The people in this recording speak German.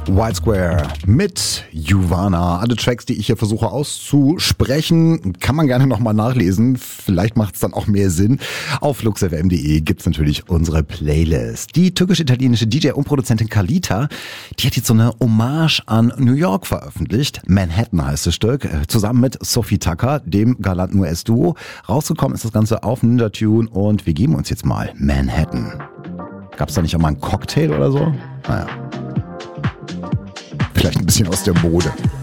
White Square mit Juvana. Alle Tracks, die ich hier versuche auszusprechen, kann man gerne nochmal nachlesen. Vielleicht macht es dann auch mehr Sinn. Auf luxfm.de gibt's natürlich unsere Playlist. Die türkisch-italienische DJ und Produzentin Kalita, die hat jetzt so eine Hommage an New York veröffentlicht. Manhattan heißt das Stück, zusammen mit Sophie Tucker, dem galanten US-Duo. Rausgekommen ist das Ganze auf Ninja Tune und wir geben uns jetzt mal Manhattan. Gab's da nicht auch mal einen Cocktail oder so? Naja. Vielleicht ein bisschen aus der Mode.